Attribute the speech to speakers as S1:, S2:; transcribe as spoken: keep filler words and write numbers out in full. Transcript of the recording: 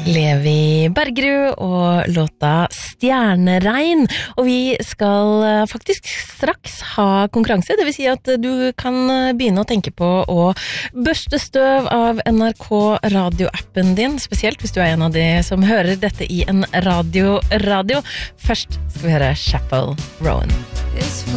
S1: Levi Bergerud og låta Stjerneregn. Og vi skal faktisk straks ha konkurranse, det vil si at du kan begynne å tenke på å børste støv av N R K radioappen din, spesielt hvis du er en av de som hører dette i en radio-radio. Først skal vi høre Chappell Rowan.